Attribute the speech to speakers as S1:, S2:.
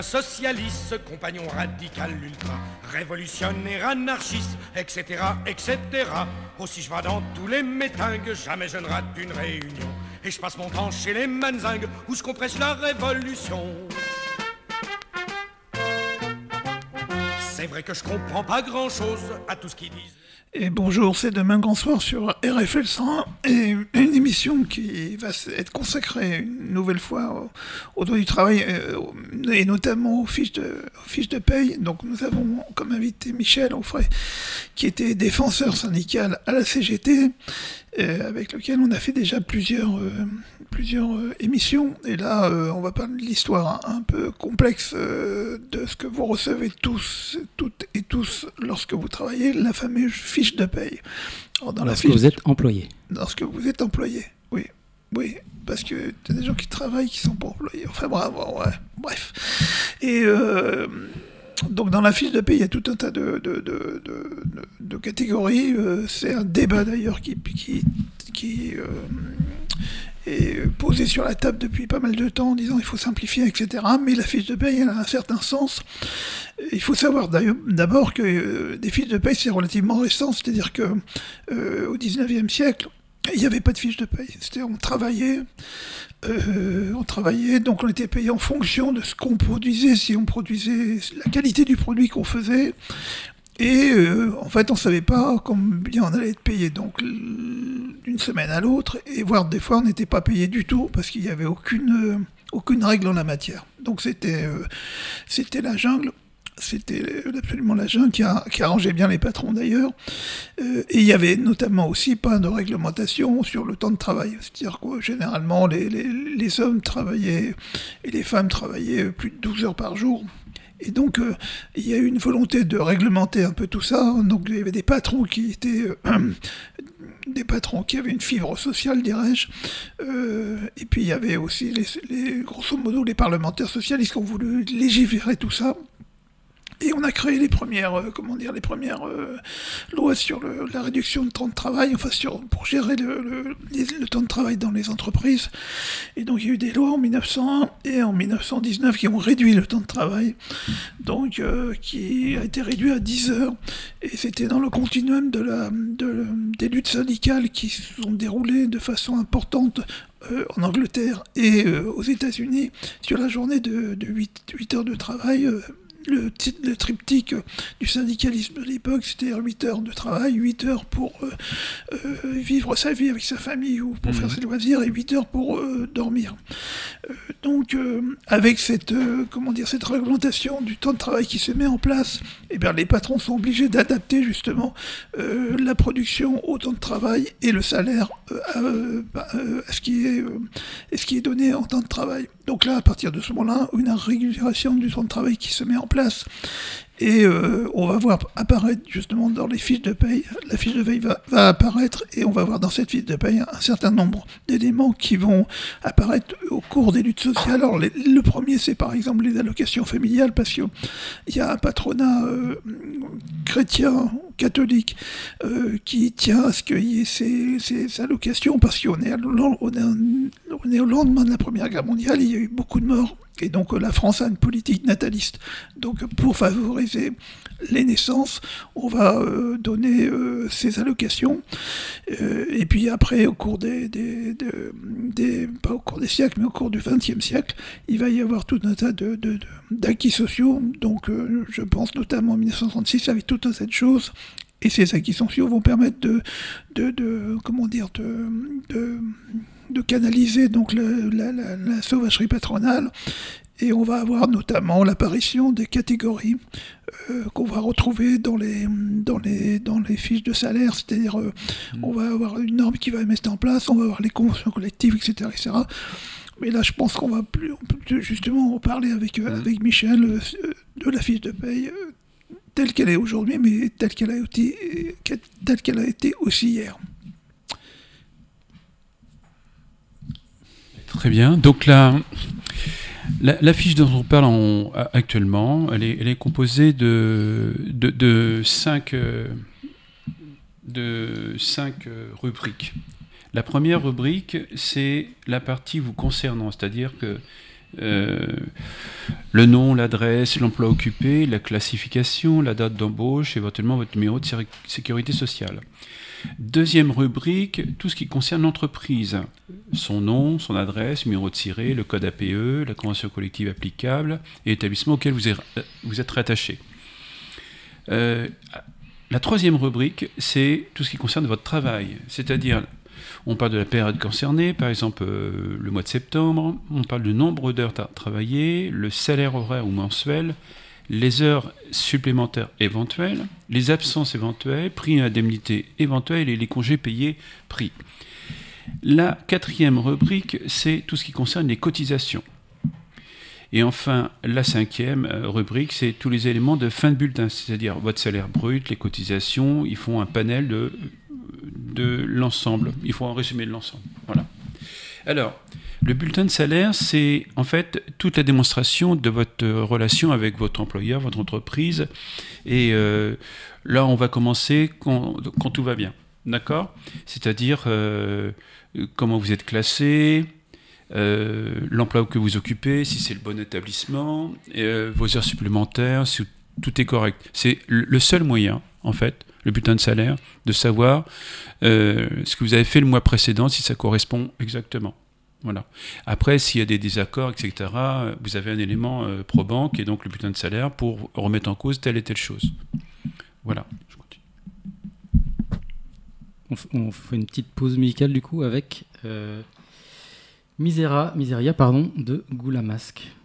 S1: Socialiste, compagnon radical, ultra, révolutionnaire, anarchiste, etc., etc. Aussi je vais dans tous les métingues, jamais je ne rate une réunion. Et je passe mon temps chez les manzingues, où se compresse la révolution. C'est vrai que je comprends pas grand-chose à tout ce qu'ils disent.
S2: Et bonjour, c'est Demain Grand Soir sur RFL 101, et une émission qui va être consacrée une nouvelle fois au droit du travail, et notamment aux fiches de paye. Donc nous avons comme invité Michel Onfray, qui était défenseur syndical à la CGT, avec lequel on a fait déjà plusieurs émissions. Et là, on va parler de l'histoire un peu complexe de ce que vous recevez toutes et tous lorsque vous travaillez, la fameuse fiche de paye.
S3: Alors, lorsque vous êtes employé.
S2: Lorsque vous êtes employé, oui. Oui, parce que il y a des gens qui travaillent qui sont pas employés. Enfin bref. Et donc dans la fiche de paie, il y a tout un tas de catégories. C'est un débat d'ailleurs qui est posé sur la table depuis pas mal de temps en disant il faut simplifier, etc. Mais la fiche de paie, elle a un certain sens. Il faut savoir d'abord que des fiches de paie, c'est relativement récent. C'est-à-dire que au 19e siècle, il n'y avait pas de fiche de paie. C'était on travaillait, donc on était payé en fonction de ce qu'on produisait, si on produisait la qualité du produit qu'on faisait. Et en fait, on ne savait pas combien on allait être payé. Donc, d'une semaine à l'autre, et voire des fois, on n'était pas payé du tout parce qu'il n'y avait aucune règle en la matière. Donc, c'était la jungle. C'était absolument la jungle qui arrangeait bien les patrons d'ailleurs. Et il y avait notamment aussi pas de réglementation sur le temps de travail. C'est-à-dire que généralement, les hommes travaillaient et les femmes travaillaient plus de 12 heures par jour. Et donc, il y a eu une volonté de réglementer un peu tout ça. Donc, il y avait des patrons qui étaient des patrons qui avaient une fibre sociale, dirais-je. Et puis, il y avait aussi, grosso modo, les parlementaires socialistes qui ont voulu légiférer tout ça. Et on a créé les premières lois sur la réduction de temps de travail, enfin pour gérer le temps de travail dans les entreprises. Et donc il y a eu des lois en 1901 et en 1919 qui ont réduit le temps de travail, donc qui a été réduit à 10 heures. Et c'était dans le continuum des luttes syndicales qui se sont déroulées de façon importante en Angleterre et aux États-Unis sur la journée de 8 heures de travail. Le triptyque du syndicalisme de l'époque, c'était 8 heures de travail, 8 heures pour vivre sa vie avec sa famille ou pour faire ses loisirs, et 8 heures pour dormir. Donc, avec cette réglementation du temps de travail qui se met en place, eh bien, les patrons sont obligés d'adapter justement la production au temps de travail et le salaire à ce qui est donné en temps de travail. Donc là, à partir de ce moment-là, une régulation du temps de travail qui se met en place. Et on va voir apparaître justement dans les fiches de paye, la fiche de paye va apparaître, et on va voir dans cette fiche de paye un certain nombre d'éléments qui vont apparaître au cours des luttes sociales. Alors le premier, c'est par exemple les allocations familiales, parce qu'il y a un patronat chrétien, catholique, qui tient à ce qu'il y ait ces allocations, parce qu'on est au lendemain de la Première Guerre mondiale, il y a eu beaucoup de morts. Et donc la France a une politique nataliste. Donc pour favoriser les naissances, on va donner ces allocations. Et puis après, au cours pas au cours des siècles, mais au cours du XXe siècle, il va y avoir tout un tas d'acquis sociaux. Donc je pense notamment en 1936 avec tout un tas de choses. Et ces acquis sociaux vont permettre de canaliser donc la sauvagerie patronale, et on va avoir notamment l'apparition des catégories qu'on va retrouver dans les fiches de salaire, c'est-à-dire on va avoir une norme qui va être mise en place, on va avoir les conventions collectives, etc. Mais là, je pense qu'on va plus justement en parler avec Michel de la fiche de paye telle qu'elle est aujourd'hui, mais telle qu'elle a été aussi hier.
S4: Très bien. Donc la fiche dont on parle actuellement, elle est composée de cinq rubriques. La première rubrique, c'est la partie vous concernant, c'est-à-dire que Le nom, l'adresse, l'emploi occupé, la classification, la date d'embauche, éventuellement votre numéro de sécurité sociale. Deuxième rubrique, tout ce qui concerne l'entreprise. Son nom, son adresse, numéro de SIRET, le code APE, la convention collective applicable et l'établissement auquel vous êtes rattaché. La troisième rubrique, c'est tout ce qui concerne votre travail. C'est-à-dire, on parle de la période concernée, par exemple le mois de septembre, on parle du nombre d'heures travaillées, le salaire horaire ou mensuel, les heures supplémentaires éventuelles, les absences éventuelles, prix et indemnités éventuelles et les congés payés pris. La quatrième rubrique, c'est tout ce qui concerne les cotisations. Et enfin, la cinquième rubrique, c'est tous les éléments de fin de bulletin, c'est-à-dire votre salaire brut, les cotisations, ils font un panel de l'ensemble. Il faut en résumer de l'ensemble. Voilà. Alors, le bulletin de salaire, c'est en fait toute la démonstration de votre relation avec votre employeur, votre entreprise. Et là, on va commencer quand tout va bien. D'accord ? C'est-à-dire comment vous êtes classé, l'emploi que vous occupez, si c'est le bon établissement, vos heures supplémentaires, si tout est correct. C'est le seul moyen, en fait, le bulletin de salaire, de savoir ce que vous avez fait le mois précédent, si ça correspond exactement. Voilà. Après, s'il y a des désaccords, etc., vous avez un élément probant qui est donc le bulletin de salaire pour remettre en cause telle et telle chose. Voilà. Je continue.
S3: On fait une petite pause musicale du coup avec Miseria de Goula Masque.